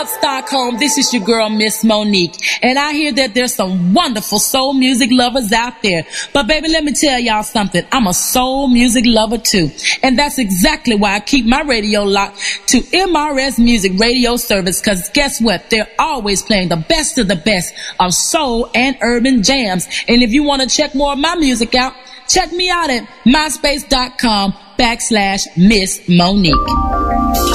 up, Stockholm? This is your girl, Miss Monique. And I hear that there's some wonderful soul music lovers out there. But baby, let me tell y'all something. I'm a soul music lover too. And that's exactly why I keep my radio locked to MRS Music Radio Service. Cause guess what? They're always playing the best of the best of soul and urban jams. And if you want to check more of my music out, check me out at myspace.com/Miss Monique.